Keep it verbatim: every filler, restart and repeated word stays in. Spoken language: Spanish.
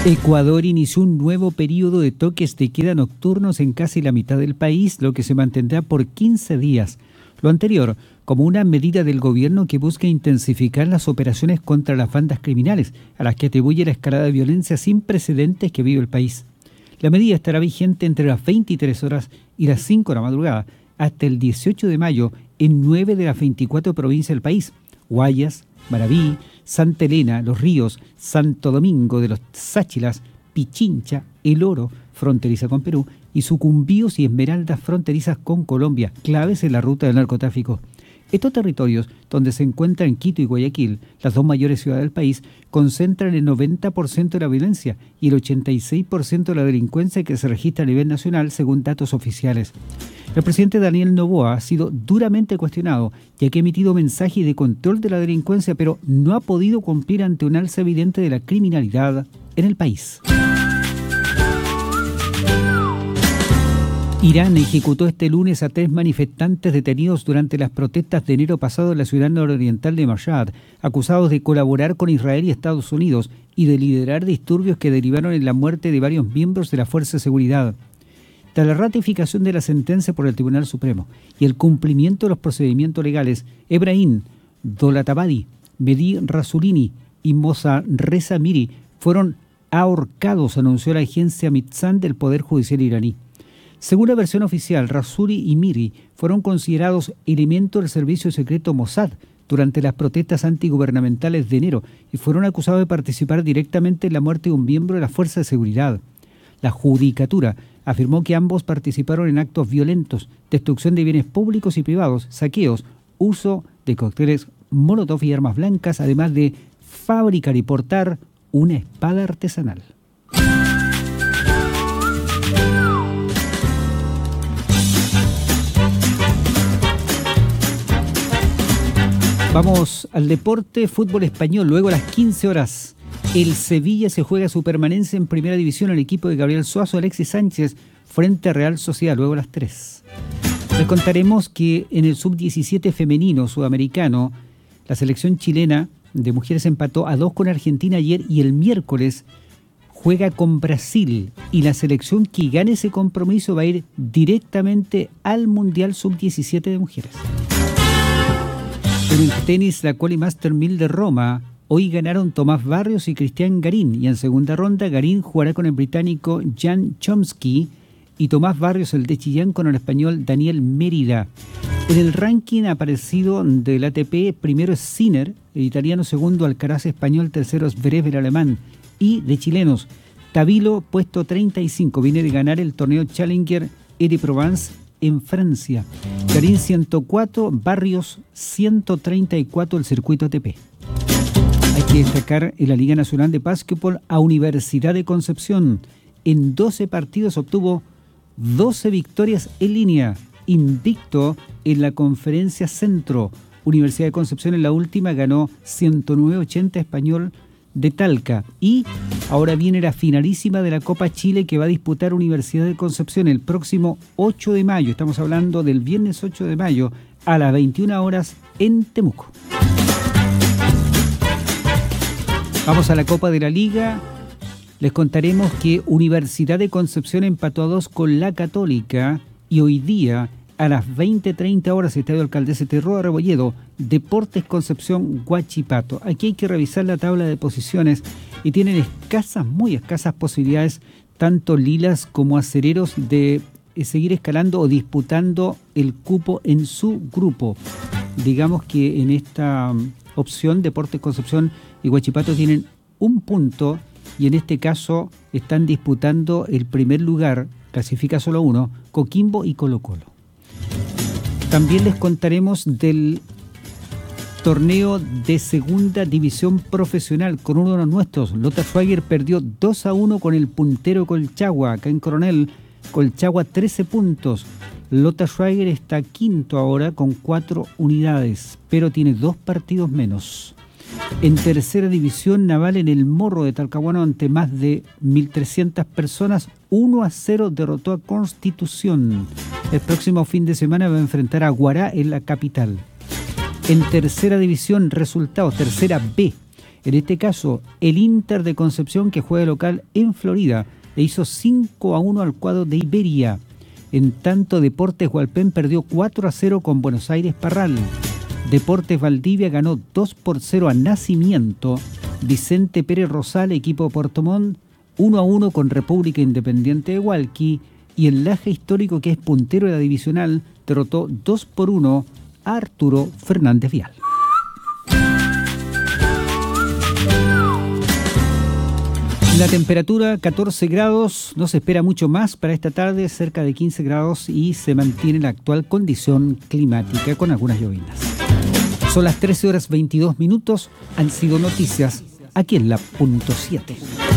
Ecuador inició un nuevo periodo de toques de queda nocturnos en casi la mitad del país, lo que se mantendrá por quince días. Lo anterior, como una medida del gobierno que busca intensificar las operaciones contra las bandas criminales, a las que atribuye la escalada de violencia sin precedentes que vive el país. La medida estará vigente entre las veintitrés horas y las cinco de la madrugada, hasta el dieciocho de mayo, en nueve de las veinticuatro provincias del país: Guayas, Maraví, Santa Elena, Los Ríos, Santo Domingo de los Sáchilas, Pichincha, El Oro, fronteriza con Perú, y Sucumbíos y Esmeraldas, fronterizas con Colombia, claves en la ruta del narcotráfico. Estos territorios, donde se encuentran Quito y Guayaquil, las dos mayores ciudades del país, concentran el noventa por ciento de la violencia y el ochenta y seis por ciento de la delincuencia que se registra a nivel nacional, según datos oficiales. El presidente Daniel Noboa ha sido duramente cuestionado, ya que ha emitido mensajes de control de la delincuencia, pero no ha podido cumplir ante un alza evidente de la criminalidad en el país. Irán ejecutó este lunes a tres manifestantes detenidos durante las protestas de enero pasado en la ciudad nororiental de Mashhad, acusados de colaborar con Israel y Estados Unidos y de liderar disturbios que derivaron en la muerte de varios miembros de la Fuerza de Seguridad. Tras la ratificación de la sentencia por el Tribunal Supremo y el cumplimiento de los procedimientos legales, Ebrahim Dolatabadi, Mehdi Rasulini y Mosa Reza Miri fueron ahorcados, anunció la agencia Mitzan del Poder Judicial iraní. Según la versión oficial, Rasuli y Miri fueron considerados elementos del servicio secreto Mossad durante las protestas antigubernamentales de enero y fueron acusados de participar directamente en la muerte de un miembro de la Fuerza de Seguridad. La judicatura afirmó que ambos participaron en actos violentos, destrucción de bienes públicos y privados, saqueos, uso de cócteles Molotov y armas blancas, además de fabricar y portar una espada artesanal. Vamos al deporte, fútbol español. Luego a las quince horas, el Sevilla se juega su permanencia en Primera División. El equipo de Gabriel Suazo, Alexis Sánchez, frente a Real Sociedad, luego a las tres. Les contaremos que en el sub diecisiete femenino sudamericano, la selección chilena de mujeres empató a dos con Argentina ayer y el miércoles juega con Brasil. Y la selección que gane ese compromiso va a ir directamente al Mundial sub diecisiete de mujeres. En el tenis, la Quali Master mil de Roma, hoy ganaron Tomás Barrios y Cristian Garín, y en segunda ronda Garín jugará con el británico Jan Chomsky y Tomás Barrios, el de Chillán, con el español Daniel Mérida. En el ranking aparecido del A T P, primero es Sinner, el italiano; segundo Alcaraz, español; tercero es Zverev, el alemán. Y de chilenos, Tabilo, puesto treinta y cinco, viene de ganar el torneo Challenger Aix-en-Provence en Francia. Garín ciento cuatro, Barrios ciento treinta y cuatro, el circuito A T P. Hay que destacar en la Liga Nacional de Básquetbol a Universidad de Concepción. En doce partidos obtuvo doce victorias en línea, invicto en la Conferencia Centro. Universidad de Concepción en la última ganó ciento nueve a ochenta Español de Talca. Y ahora viene la finalísima de la Copa Chile que va a disputar Universidad de Concepción el próximo ocho de mayo. Estamos hablando del viernes ocho de mayo a las veintiuna horas en Temuco. Vamos a la Copa de la Liga. Les contaremos que Universidad de Concepción empató a dos con la Católica y hoy día a las veinte treinta horas, Estadio Alcaldesa Terro de Rebolledo, Deportes Concepción Huachipato. Aquí hay que revisar la tabla de posiciones y tienen escasas, muy escasas posibilidades, tanto lilas como acereros, de seguir escalando o disputando el cupo en su grupo. Digamos que en esta opción, Deportes Concepción y Huachipato tienen un punto y en este caso están disputando el primer lugar, clasifica solo uno, Coquimbo y Colo Colo. También les contaremos del torneo de segunda división profesional con uno de los nuestros. Lota Schwager perdió dos a uno con el puntero Colchagua, acá en Coronel. Colchagua trece puntos. Lota Schwager está quinto ahora con cuatro unidades, pero tiene dos partidos menos. En tercera división, Naval en el Morro de Talcahuano, ante más de mil trescientas personas, uno a cero derrotó a Constitución. El próximo fin de semana va a enfrentar a Guará en la capital. En tercera división, resultados, tercera B. En este caso, el Inter de Concepción, que juega local en Florida, le hizo cinco a uno al cuadro de Iberia. En tanto, Deportes Hualpén perdió cuatro a cero con Buenos Aires Parral. Deportes Valdivia ganó dos por cero a Nacimiento. Vicente Pérez Rosal, equipo Puerto Montt, uno a uno con República Independiente de Hualqui. Y el Laje Histórico, que es puntero de la divisional, derrotó dos por uno a Arturo Fernández Vial. La temperatura catorce grados, no se espera mucho más para esta tarde, cerca de quince grados, y se mantiene la actual condición climática con algunas llovinas. Son las trece horas veintidós minutos, han sido noticias aquí en la punto siete.